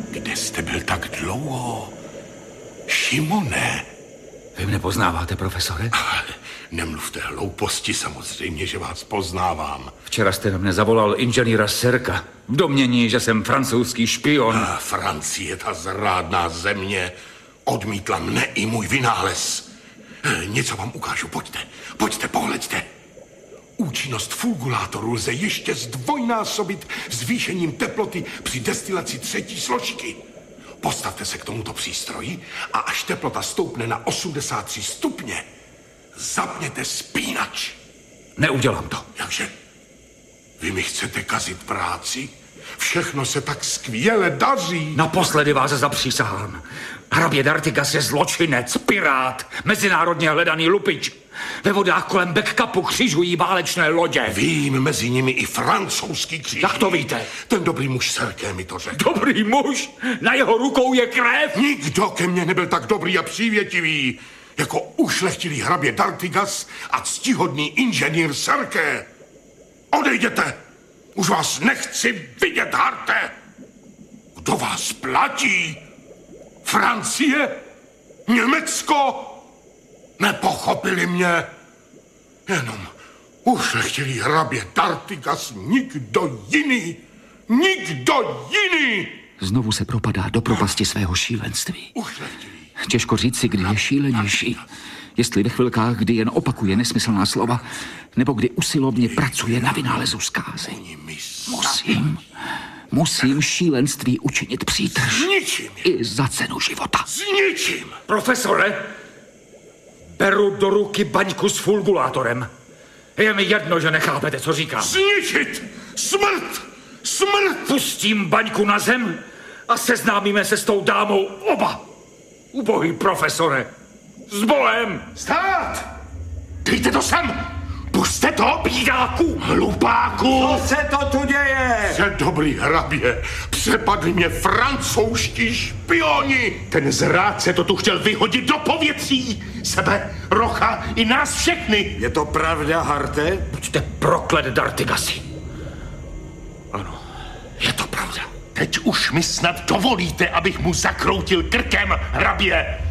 Kde jste byl tak dlouho? Šimone? Vy mne poznáváte, profesore? Nemluvte hlouposti, samozřejmě, že vás poznávám. Včera jste na mne zavolal inženýra Serka v domnění, že jsem francouzský špion. Francie, ta zrádná země, odmítla mne i můj vynález. Něco vám ukážu, pojďte, pohleďte. Účinnost fulgulátoru lze ještě zdvojnásobit zvýšením teploty při destilaci 3. složky. Postavte se k tomuto přístroji a až teplota stoupne na 83 stupně, zapněte spínač. Neudělám to. Jakže? Vy mi chcete kazit práci? Všechno se tak skvěle daří. Naposledy vás zapřísahám. Hrabě d'Artigas je zločinec, pirát, mezinárodně hledaný lupič. Ve vodách kolem Backcapu křižují válečné lodě. Vím, mezi nimi i francouzský kříž. Jak to víte? Ten dobrý muž Serké mi to řekl. Dobrý muž? Na jeho rukou je krev? Nikdo ke mně nebyl tak dobrý a přívětivý jako ušlechtilý hrabě d'Artigas a ctihodný inženýr Serké. Odejděte! Už vás nechci vidět, Harte! Kdo vás platí? Francie? Německo? Nepochopili mě. Jenom ušlechtilý hrabě d'Artigas, nikdo jiný. Nikdo jiný! Znovu se propadá do propasti svého šílenství. Ušlechtilý. Těžko říci, kdy je šílenější. Jestli ve chvilkách, kdy jen opakuje nesmyslná slova, nebo kdy usilovně pracuje na vynálezu zkázy. Musím šílenství učinit přítrž. Zničím je. I za cenu života. Zničím. Profesore, beru do ruky baňku s fulgulátorem. Je mi jedno, že nechápete, co říkám. Zničit! Smrt! Smrt! Pustím baňku na zem a seznámíme se s tou dámou oba. Ubohý profesore, s Bohem! Stát! Dejte to sem! Puste to, bídáku! Hlupáku! Co se to tu děje? Jste dobrý hrabě, přepadli mě francouzští špioni! Ten zrádce to tu chtěl vyhodit do povětří! Sebe, Rocha i nás všechny! Je to pravda, Harte? Buďte proklet, d'Artigasi. Ano, je to pravda. Teď už mi snad dovolíte, abych mu zakroutil krkem, hrabě!